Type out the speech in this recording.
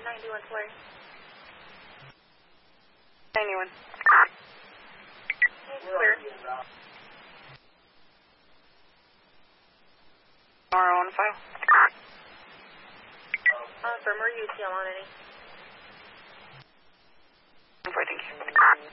91 Flurry. 91. Clear. RO on file. Firm or UTL on any. Thank you.